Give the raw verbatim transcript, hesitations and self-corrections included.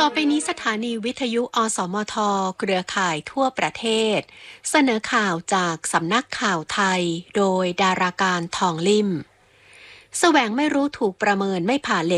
ต่อไปนี้สถานีวิทยุอสมทเครือข่ายทั่วประเทศเสนอข่าวจากสำนักข่าวไทยโดยดาราการทองลิ่มแสวงไม่รู้ถูกประเมินไม่ผ่านเล